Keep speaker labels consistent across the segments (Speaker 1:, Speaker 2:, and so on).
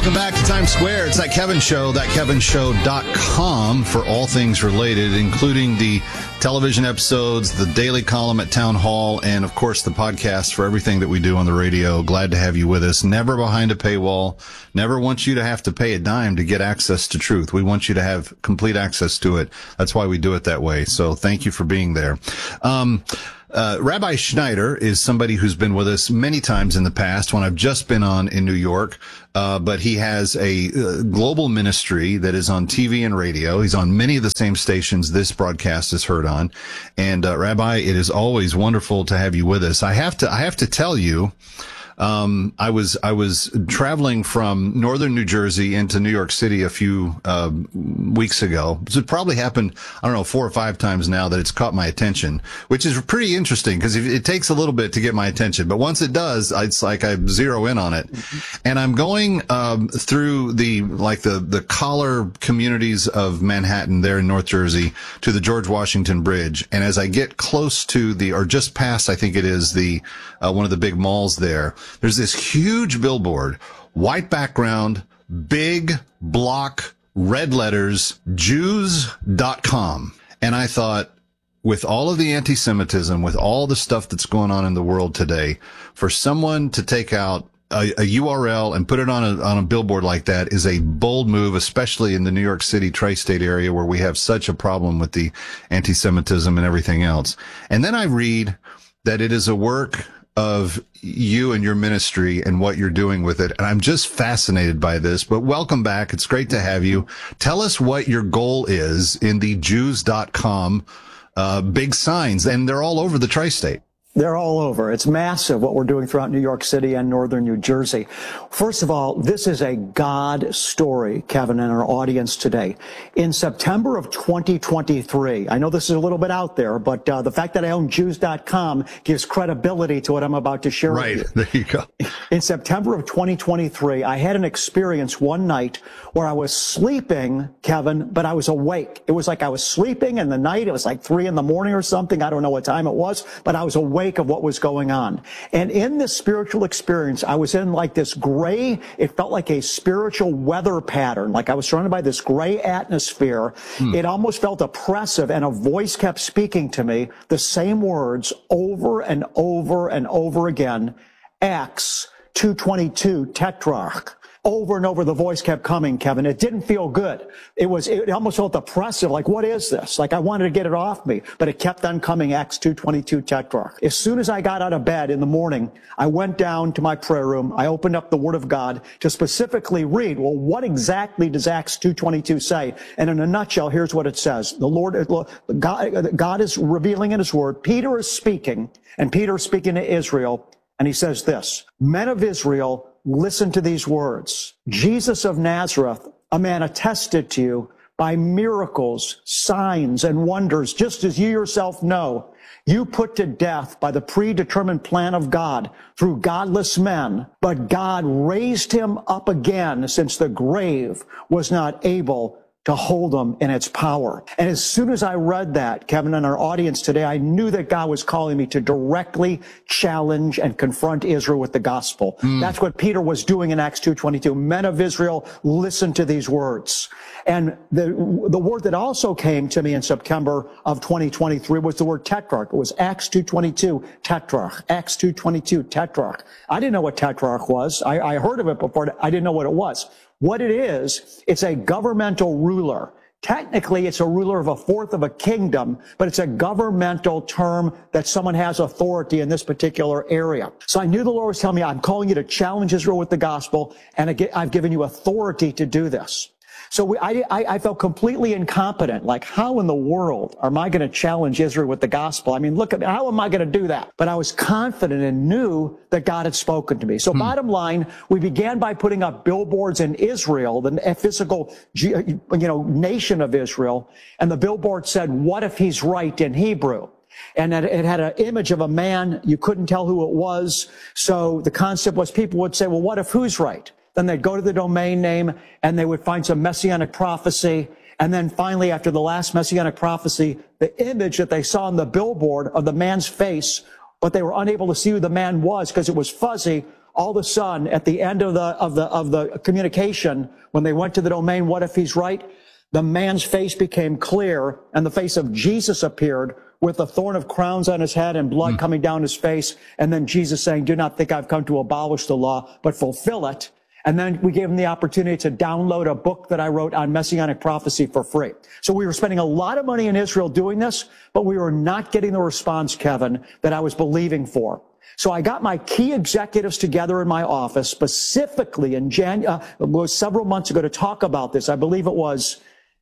Speaker 1: Welcome back to Times Square. It's That Kevin Show, thatkevinshow.com for all things related, including the television episodes, the daily column at Town Hall, and, of course, the podcast for everything that we do on the radio. Glad to have you with us. Never behind a paywall. Never want you to have to pay a dime to get access to truth. We want you to have complete access to it. That's why we do it that way. So thank you for being there. Rabbi Schneider is somebody who's been with us many times in the past when I've just been on in New York. But he has a global ministry that is on TV and radio. He's on many of the same stations this broadcast is heard on. And, Rabbi, it is always wonderful to have you with us. I have to tell you, I was traveling from northern New Jersey into New York City a few weeks ago. So it probably happened, 4 or 5 times now that it's caught my attention, which is pretty interesting because it takes a little bit to get my attention. But once it does, it's like I zero in on it. And I'm going through the collar communities of Manhattan there in North Jersey to the George Washington Bridge. And as I get close to or just past, I think it is one of the big malls there, there's this huge billboard, white background, big block, red letters, Jews.com. And I thought, with all of the anti-Semitism, with all the stuff that's going on in the world today, for someone to take out a URL and put it on a billboard like that is a bold move, especially in the New York City tri-state area where we have such a problem with the anti-Semitism and everything else. And then I read that it is a work of you and your ministry and what you're doing with it. And I'm just fascinated by this, but welcome back. It's great to have you. Tell us what your goal is in the Jews.com, big signs, and they're all over the tri-state.
Speaker 2: They're all over. It's massive what we're doing throughout New York City and northern New Jersey. First of all, this is a God story, Kevin, and our audience today. In September of 2023, I know this is a little bit out there, but the fact that I own Jews.com gives credibility to what I'm about to share with you.
Speaker 1: Right, there you go.
Speaker 2: In September of 2023, I had an experience one night where I was sleeping, Kevin, but I was awake. It was like I was sleeping in the night. It was like 3 a.m. or something. I don't know what time it was, but I was awake of what was going on. And in this spiritual experience, I was in like this gray, it felt like a spiritual weather pattern, like I was surrounded by this gray atmosphere. It almost felt oppressive, and a voice kept speaking to me the same words over and over and over again. Acts 2:22, tetrarch. Over and over, the voice kept coming, Kevin. It didn't feel good. It almost felt oppressive. Like, what is this? Like, I wanted to get it off me, but it kept on coming. Acts 2:22 tetrarch. As soon as I got out of bed in the morning, I went down to my prayer room. I opened up the Word of God to specifically read, well, what exactly does Acts 2:22 say? And in a nutshell, here's what it says. God is revealing in His Word. Peter is speaking, and Peter is speaking to Israel, and he says this, men of Israel, listen to these words. Jesus of Nazareth, a man attested to you by miracles, signs, and wonders, just as you yourself know. You put to death by the predetermined plan of God through godless men, but God raised him up again since the grave was not able to hold them in its power. And as soon as I read that, Kevin, and our audience today, I knew that God was calling me to directly challenge and confront Israel with the gospel. That's what Peter was doing in Acts 2:22. Men of Israel, listen to these words. And the word that also came to me in September of 2023 was the word tetrarch. It was Acts 2:22, tetrarch. Acts 2:22, tetrarch. I didn't know what tetrarch was. I heard of it before. I didn't know what it was. What it is, it's a governmental ruler. Technically, it's a ruler of a fourth of a kingdom, but it's a governmental term that someone has authority in this particular area. So I knew the Lord was telling me, I'm calling you to challenge Israel with the gospel, and I've given you authority to do this. So I felt completely incompetent. Like, how in the world am I going to challenge Israel with the gospel? I mean, look at me. How am I going to do that? But I was confident and knew that God had spoken to me. So bottom line, we began by putting up billboards in Israel, the physical, nation of Israel. And the billboard said, what if he's right in Hebrew? And it had an image of a man. You couldn't tell who it was. So the concept was people would say, well, what if who's right? Then they'd go to the domain name and they would find some messianic prophecy. And then finally, after the last messianic prophecy, the image that they saw on the billboard of the man's face, but they were unable to see who the man was because it was fuzzy, all of a sudden, at the end of the communication, when they went to the domain, what if he's right? The man's face became clear, and the face of Jesus appeared with a thorn of crowns on his head and blood coming down his face. And then Jesus saying, do not think I've come to abolish the law, but fulfill it. And then we gave him the opportunity to download a book that I wrote on messianic prophecy for free. So we were spending a lot of money in Israel doing this, but we were not getting the response, Kevin, that I was believing for. So I got my key executives together in my office, specifically in several months ago, to talk about this. I believe it was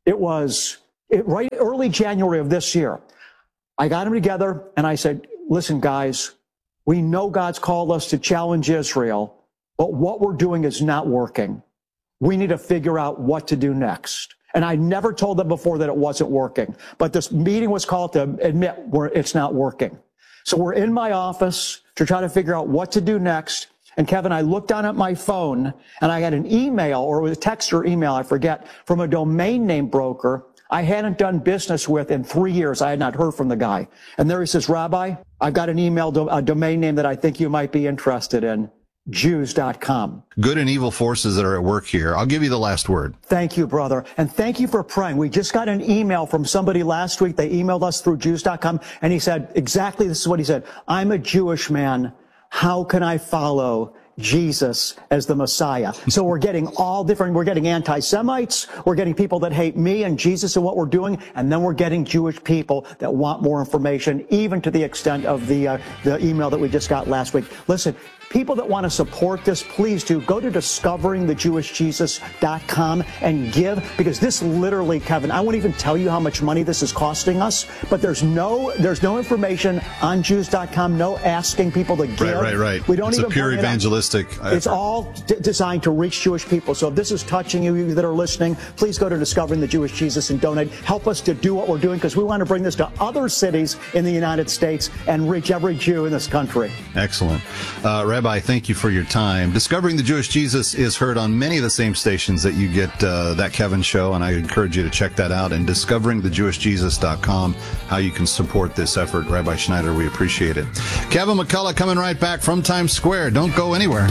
Speaker 2: right early January of this year. I got them together and I said, listen, guys, we know God's called us to challenge Israel, but what we're doing is not working. We need to figure out what to do next. And I never told them before that it wasn't working, but this meeting was called to admit it's not working. So we're in my office to try to figure out what to do next. And Kevin, I looked down at my phone and I got an email, or it was a text or email, I forget, from a domain name broker I hadn't done business with in 3 years. I had not heard from the guy. And there he says, Rabbi, I've got an email, a domain name that I think you might be interested in, Jews.com.
Speaker 1: Good and evil forces that are at work here. I'll give you the last word.
Speaker 2: Thank you, brother. And thank you for praying. We just got an email from somebody last week. They emailed us through Jews.com. And he said, exactly this is what he said. I'm a Jewish man. How can I follow Jesus as the Messiah? So we're getting all different. We're getting anti-Semites. We're getting people that hate me and Jesus and what we're doing. And then we're getting Jewish people that want more information, even to the extent of the email that we just got last week. Listen, people that want to support this, please do go to discoveringthejewishjesus.com and give, because this literally, Kevin, I won't even tell you how much money this is costing us, but there's no information on Jews.com, no asking people to give.
Speaker 1: Right.
Speaker 2: We don't
Speaker 1: it's
Speaker 2: even
Speaker 1: a pure evangelistic effort.
Speaker 2: It's all designed to reach Jewish people. So if this is touching you that are listening, please go to Discovering the Jewish Jesus and donate. Help us to do what we're doing, because we want to bring this to other cities in the United States and reach every Jew in this country.
Speaker 1: Excellent. Rabbi, thank you for your time. Discovering the Jewish Jesus is heard on many of the same stations that you get That Kevin Show, and I encourage you to check that out. And discoveringthejewishjesus.com, how you can support this effort. Rabbi Schneider, we appreciate it. Kevin McCullough coming right back from Times Square. Don't go anywhere.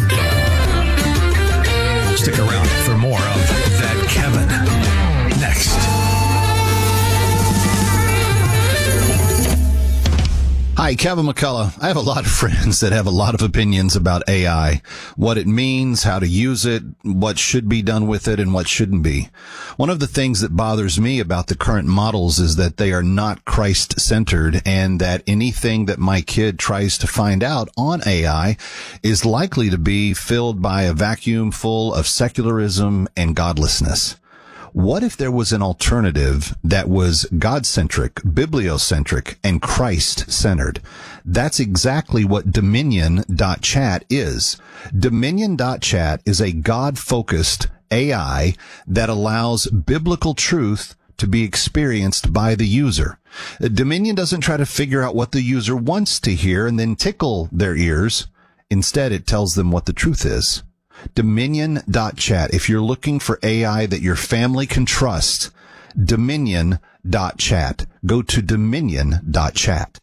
Speaker 3: Stick around for more of That Kevin next.
Speaker 1: Hi, Kevin McCullough. I have a lot of friends that have a lot of opinions about AI, what it means, how to use it, what should be done with it, and what shouldn't be. One of the things that bothers me about the current models is that they are not Christ-centered, and that anything that my kid tries to find out on AI is likely to be filled by a vacuum full of secularism and godlessness. What if there was an alternative that was God-centric, bibliocentric, and Christ-centered? That's exactly what Dominion.chat is. Dominion.chat is a God-focused AI that allows biblical truth to be experienced by the user. Dominion doesn't try to figure out what the user wants to hear and then tickle their ears. Instead, it tells them what the truth is. Dominion.chat. If you're looking for AI that your family can trust, Dominion.chat. Go to Dominion.chat.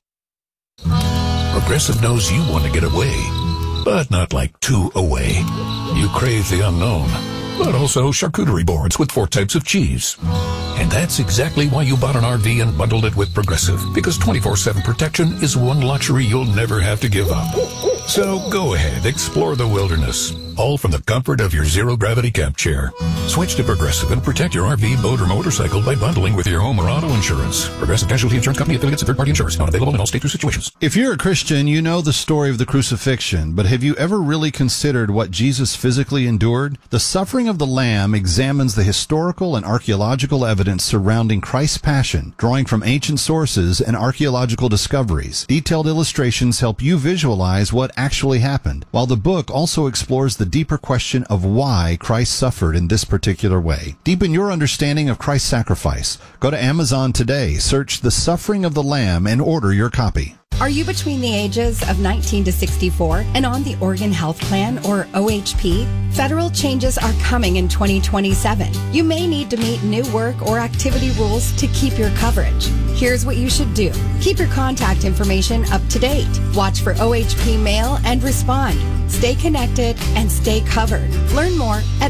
Speaker 3: Progressive knows you want to get away, but not like too away. You crave the unknown, but also charcuterie boards with 4 types of cheese. And that's exactly why you bought an RV and bundled it with Progressive, because 24/7 protection is one luxury you'll never have to give up. So go ahead, explore the wilderness, all from the comfort of your zero-gravity camp chair. Switch to Progressive and protect your RV, boat, or motorcycle by bundling with your home or auto insurance. Progressive Casualty Insurance Company, affiliates, and third-party insurers. Not available in all states or situations.
Speaker 1: If you're a Christian, you know the story of the crucifixion, but have you ever really considered what Jesus physically endured? The Suffering of the Lamb examines the historical and archaeological evidence surrounding Christ's passion, drawing from ancient sources and archaeological discoveries. Detailed illustrations help you visualize what actually happened, while the book also explores the deeper question of why Christ suffered in this particular way. Deepen your understanding of Christ's sacrifice. Go to Amazon today, search The Suffering of the Lamb, and order your copy.
Speaker 4: Are you between the ages of 19 to 64 and on the Oregon Health Plan, or OHP? Federal changes are coming in 2027. You may need to meet new work or activity rules to keep your coverage. Here's what you should do. Keep your contact information up to date. Watch for OHP mail and respond. Stay connected and stay covered. Learn more at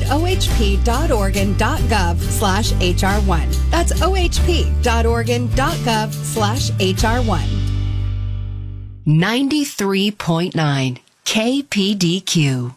Speaker 4: ohp.oregon.gov/HR1. That's ohp.oregon.gov/HR1.
Speaker 5: 93.9 KPDQ.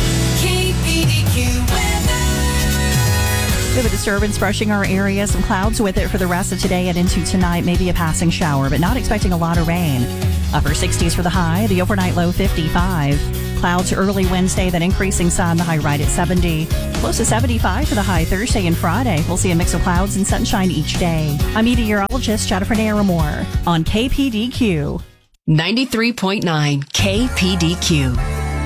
Speaker 6: We have a disturbance brushing our area, some clouds with it for the rest of today and into tonight. Maybe a passing shower, but not expecting a lot of rain. Upper 60s for the high, the overnight low 55. Clouds early Wednesday, then increasing sun, the high right at 70. Close to 75 for the high Thursday and Friday. We'll see a mix of clouds and sunshine each day. I'm meteorologist Jennifer Naramore on KPDQ.
Speaker 5: 93.9 KPDQ.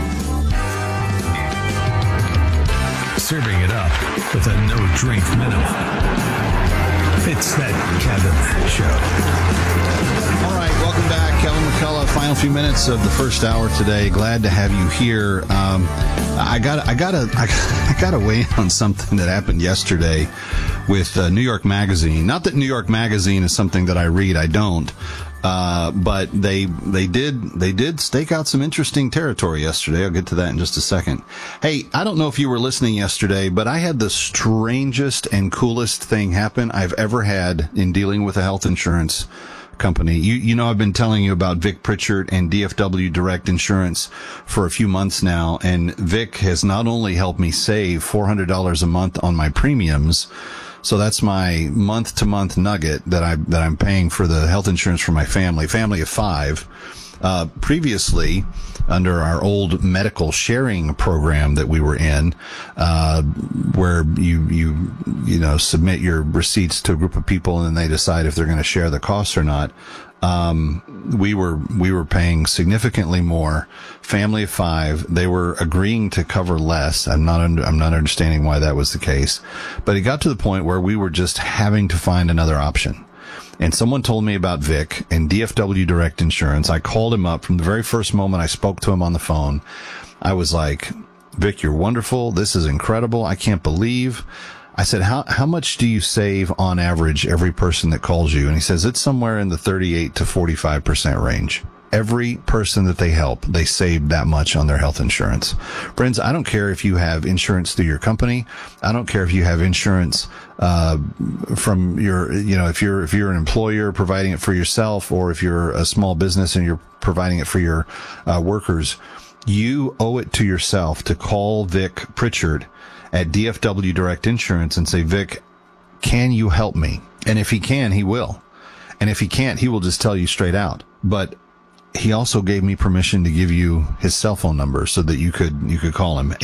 Speaker 7: Serving it up with a no-drink minimum. It's that Kevin Show.
Speaker 1: All right, welcome back. Kevin McCullough, final few minutes of the first hour today. Glad to have you here. I gotta weigh in on something that happened yesterday with New York Magazine. Not that New York Magazine is something that I read. I don't. But they did stake out some interesting territory yesterday. I'll get to that in just a second. Hey, I don't know if you were listening yesterday, but I had the strangest and coolest thing happen I've ever had in dealing with a health insurance company. You know, I've been telling you about Vic Pritchard and DFW Direct Insurance for a few months now, and Vic has not only helped me save $400 a month on my premiums. So that's my month-to-month nugget that I'm paying for the health insurance for my family of 5. Previously, under our old medical sharing program that we were in, where you submit your receipts to a group of people and then they decide if they're going to share the costs or not. We were paying significantly more. Family of 5, they were agreeing to cover less. I'm not understanding why that was the case, but it got to the point where we were just having to find another option. And someone told me about Vic and DFW Direct Insurance. I called him up from the very first moment I spoke to him on the phone. I was like, Vic, you're wonderful. This is incredible. I can't believe. I said, how much do you save on average every person that calls you? And he says, it's somewhere in the 38 to 45% range. Every person that they help, they save that much on their health insurance. Friends, I don't care if you have insurance through your company. I don't care if you have insurance from your, if you're an employer providing it for yourself, or if you're a small business and you're providing it for your workers. You owe it to yourself to call Vic Pritchard at DFW Direct Insurance and say, Vic, can you help me? And if he can, he will. And if he can't, he will just tell you straight out. But he also gave me permission to give you his cell phone number so that you could call him.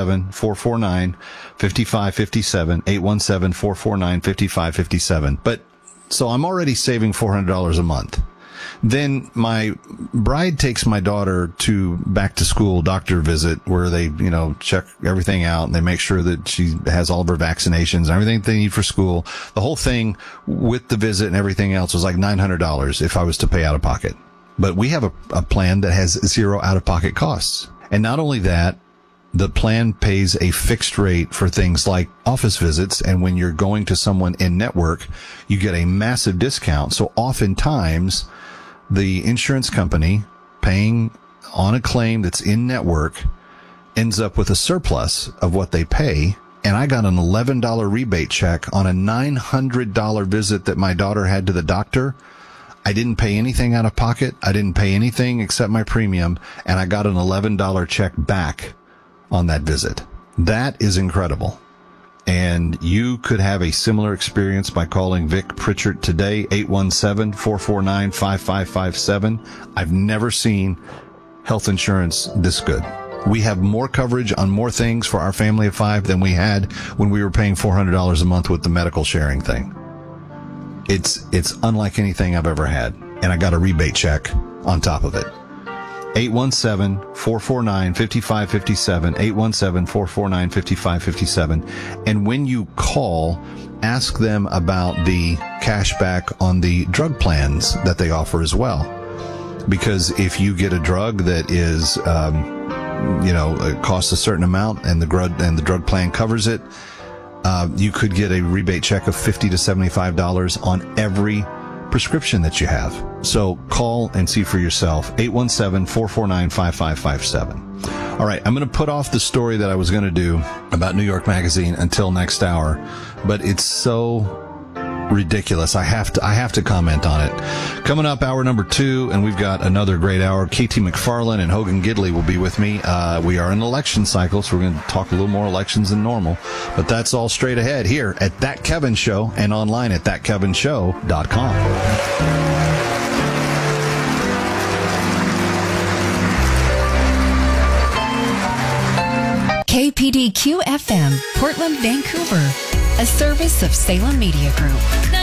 Speaker 1: 817-449-5557, 817-449-5557. But so I'm already saving $400 a month. Then my bride takes my daughter to back to school doctor visit where they, check everything out and they make sure that she has all of her vaccinations and everything they need for school. The whole thing with the visit and everything else was like $900 if I was to pay out of pocket. But we have a plan that has 0 out-of-pocket costs. And not only that, the plan pays a fixed rate for things like office visits. And when you're going to someone in network, you get a massive discount. So oftentimes, the insurance company paying on a claim that's in network ends up with a surplus of what they pay. And I got an $11 rebate check on a $900 visit that my daughter had to the doctor. I didn't pay anything out of pocket. I didn't pay anything except my premium, and I got an $11 check back on that visit. That is incredible. And you could have a similar experience by calling Vic Pritchard today, 817-449-5557. I've never seen health insurance this good. We have more coverage on more things for our family of 5 than we had when we were paying $400 a month with the medical sharing thing. It's unlike anything I've ever had. And I got a rebate check on top of it. 817-449-5557, 817-449-5557. And when you call, ask them about the cash back on the drug plans that they offer as well. because if you get a drug that is, it costs a certain amount and the drug plan covers it, you could get a rebate check of $50 to $75 on every prescription that you have. So call and see for yourself. 817-449-5557. All right, I'm going to put off the story that I was going to do about New York Magazine until next hour, but it's so ridiculous. I have to comment on it. Coming up, hour number 2, and we've got another great hour. KT McFarland and Hogan Gidley will be with me. We are in election cycle, so we're going to talk a little more elections than normal. But that's all straight ahead here at That Kevin Show and online at thatkevinshow.com.
Speaker 5: KPDQ FM, Portland, Vancouver, a service of Salem Media Group.